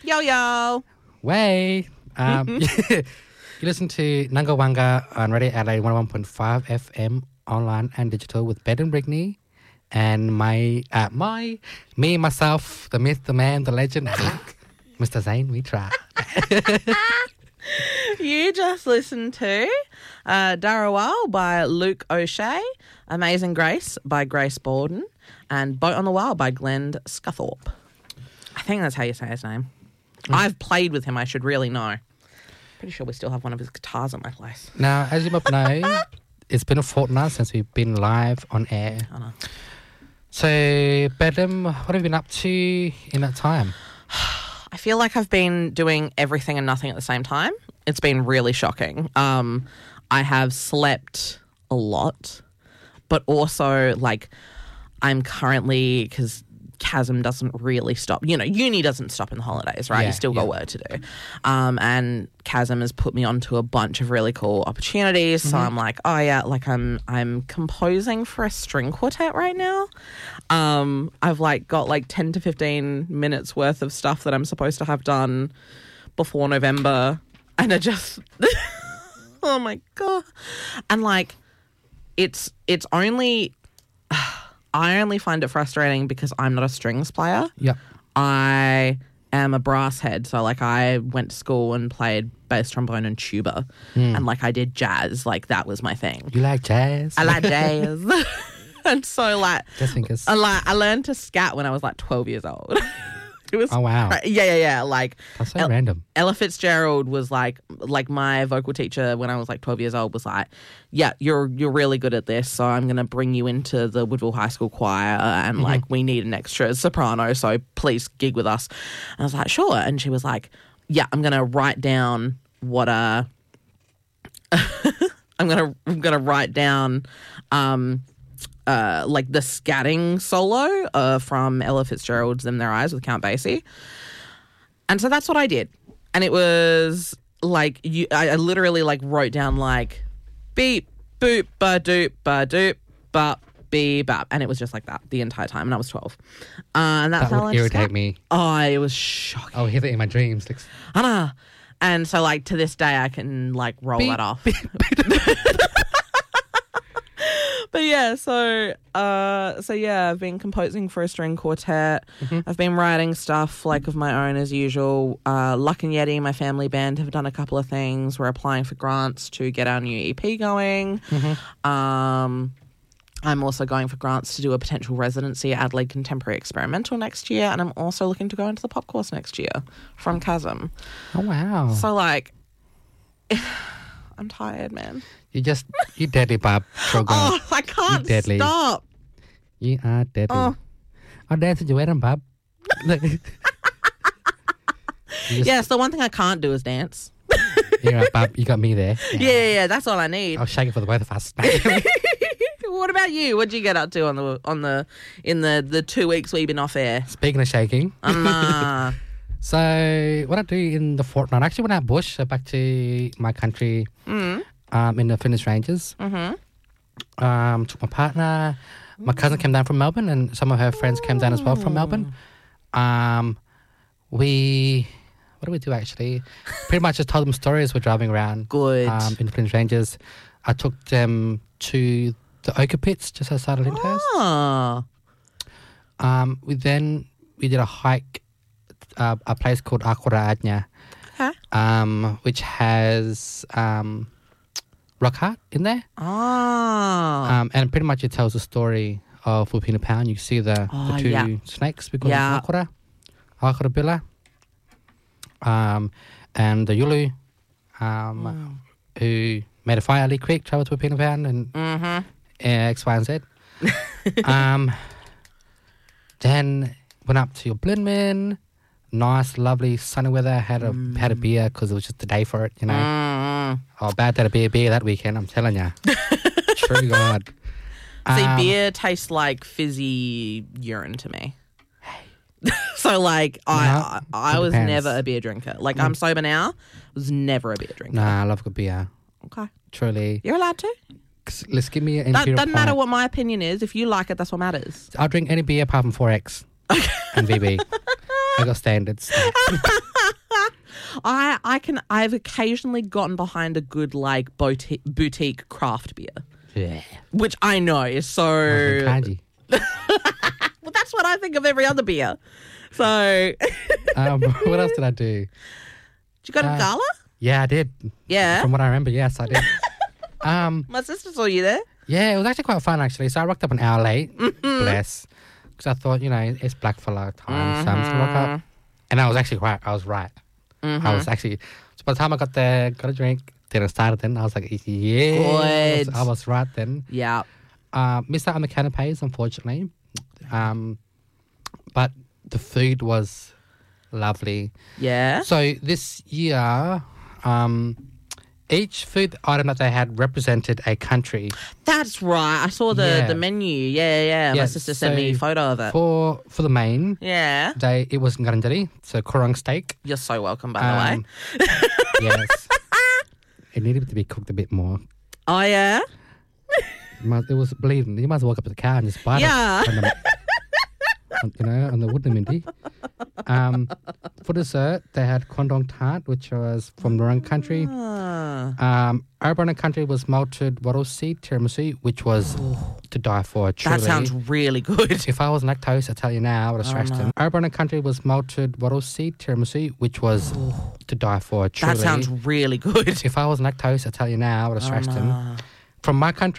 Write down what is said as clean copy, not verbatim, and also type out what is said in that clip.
Yo, yo. Way. You listen to Nanga Wanga on Radio Adelaide 101.5 FM online and digital with Ben and Brigney and me, myself, the myth, the man, the legend, Mr. Zane, we try. You just listened to Darawal by Luke O'Shea, Amazing Grace by Grace Borden, and Boat on the Wild by Glenn Scunthorpe. I think that's how you say his name. I've played with him, I should really know. Pretty sure we still have one of his guitars at my place. Now, as you might know, it's been a fortnight since we've been live on air. I know. So, Bedlam, what have you been up to in that time? I feel like I've been doing everything and nothing at the same time. It's been really shocking. I have slept a lot, but also, like, I'm currently, because Chasm doesn't really stop. You know, uni doesn't stop in the holidays, right? Yeah, you still got work to do. And Chasm has put me onto a bunch of really cool opportunities. So I'm like, oh yeah, like I'm composing for a string quartet right now. I've like got like 10 to 15 minutes worth of stuff that I'm supposed to have done before November. And I just, oh my God. And like, it's only, I only find it frustrating because I'm not a strings player. Yep. I am a brass head. So, like, I went to school and played bass trombone and tuba. And, like, I did jazz. Like, that was my thing. You like jazz? I like jazz. And so, like, Jazz fingers. I learned to scat when I was, like, 12 years old. It was, Oh, wow. Yeah. Like, That's so random. Ella Fitzgerald was like my vocal teacher when I was like 12 years old was like, yeah, you're really good at this, so I'm going to bring you into the Woodville High School choir and like we need an extra soprano, so please gig with us. And I was like, sure. And she was like, yeah, I'm going to write down what I'm going to write down like the scatting solo from Ella Fitzgerald's In Their Eyes with Count Basie. And so that's what I did. And it was like, I literally like wrote down like beep, boop, ba-doop, bop, beep, bop. And it was just like that the entire time. And I was 12. And that's That how would I irritate scat. me. Oh, it was shocking. I'll hear that in my dreams. Like, I know. And so like to this day I can like roll beep, that off. But yeah, so yeah, I've been composing for a string quartet. I've been writing stuff like of my own as usual. Luck and Yeti, my family band, have done a couple of things. We're applying for grants to get our new EP going. I'm also going for grants to do a potential residency at Adelaide Contemporary Experimental next year, and I'm also looking to go into the pop course next year from Chasm. oh, wow. So like, I'm tired, man. You deadly, Bob. Oh, I can't deadly. stop. You are deadly. Oh. I'll dance at your wedding, Bob. Yes, the one thing I can't do is dance. You're right, Bob. You got me there. Yeah, that's all I need. I'll shake it for the both of us. What about you? What'd you get up to in the 2 weeks we've been off air? Speaking of shaking. Ah. So what I do in the fortnight, I actually went out bush, back to my country in the Flinders Ranges. Took my partner. My cousin came down from Melbourne and some of her friends came down as well from Melbourne. What do we do actually? Pretty much just told them stories. We're driving around Good. in the Flinders Ranges. I took them to the ochre pits just outside of Lyndhurst. Oh. We did a hike a place called Akura Adnya, Okay. which has rock art in there. Oh. And pretty much it tells the story of Filipino Pound. You see the two snakes, we call them Akura Bila, and the Yulu, who made a fire leak quick, travelled to Filipino Pound, and X, Y, and Z. Then went up to your Blindman. Nice, lovely, sunny weather. Had a beer because it was just the day for it, you know. Oh, bad to be a beer that weekend, I'm telling you. True God. See, beer tastes like fizzy urine to me. So, like, I was depends. never a beer drinker. Like, I'm sober now. Was never a beer drinker. Nah, I love good beer. Okay. Truly. You're allowed to. Let's give me an That Imperial doesn't matter pint. what my opinion is. If you like it, that's what matters. I'll drink any beer apart from 4X and VB. I got standards. I've occasionally gotten behind a good like boutique craft beer, Yeah. which I know is so. Kanji. Well, that's what I think of every other beer. So, What else did I do? did you go to Gala? Yeah, I did. Yeah. From what I remember, yes, I did. My sister saw you there. Yeah, it was actually quite fun, actually. So I rocked up an hour late. Bless. Because I thought, it's black for a lot of time. So I'm just going to rock up. And I was actually right. I was right. I was actually... So by the time I got there, got a drink, didn't start then. I was like, yeah. Good. I was right then. Yeah. Missed out on the canapes, unfortunately. But the food was lovely. Yeah. So this year, each food item that they had represented a country. That's right. I saw the menu. Yeah. My sister sent me a photo of it. For the main, Yeah. it was ngarandjeri, so korong steak. You're so welcome, by the way. Yes. It needed to be cooked a bit more. Oh, yeah? It was bleeding. You might as well walk up to the car and just bite Yeah. it. On the wooden minty. For dessert, they had Kwandong tart, which was from Narang country. Arabana country was malted wattle seed tiramisu, which was to die for. Truly. That sounds really good. If I was lactose, I tell you now, I would have thrashed him. Arabana country was malted wattle seed tiramisu, which was to die for. Truly. That sounds really good. If I was lactose, I tell you now, I would have thrashed him. From my country.